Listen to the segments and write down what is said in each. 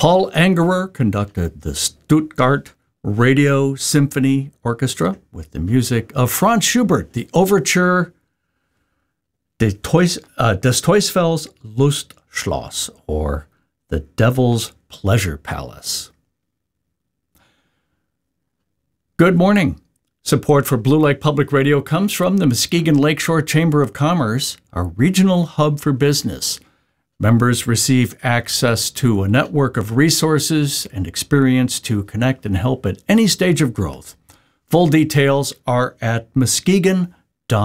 Paul Angerer conducted the Stuttgart Radio Symphony Orchestra with the music of Franz Schubert, the overture des Teufels Lustschloss, or the Devil's Pleasure Palace. Good morning. Support for Blue Lake Public Radio comes from the Muskegon Lakeshore Chamber of Commerce, a regional hub for business. Members receive access to a network of resources and experience to connect and help at any stage of growth. Full details are at muskegon.org.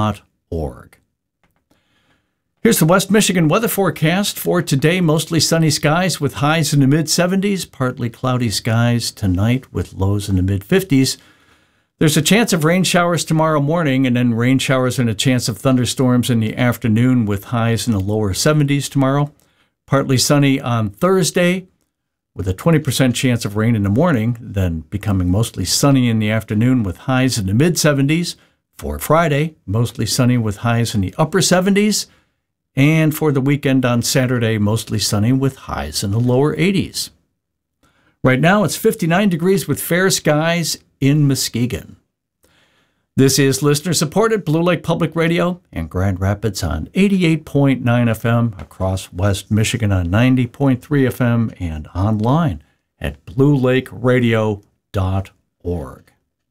Here's the West Michigan weather forecast for today. Mostly sunny skies with highs in the mid-70s, partly cloudy skies tonight with lows in the mid-50s. There's a chance of rain showers tomorrow morning, and then rain showers and a chance of thunderstorms in the afternoon with highs in the lower 70s tomorrow. Partly sunny on Thursday with a 20% chance of rain in the morning, then becoming mostly sunny in the afternoon with highs in the mid-70s. For Friday, mostly sunny with highs in the upper 70s. And for the weekend on Saturday, mostly sunny with highs in the lower 80s. Right now, it's 59 degrees with fair skies in Muskegon. This is listener-supported Blue Lake Public Radio in Grand Rapids on 88.9 FM, across West Michigan on 90.3 FM, and online at bluelakeradio.org.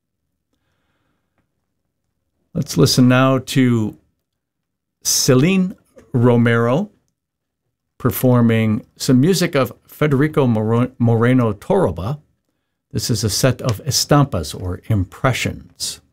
Let's listen now to Celine Romero performing some music of Federico Moreno Torroba. This is a set of estampas, or impressions.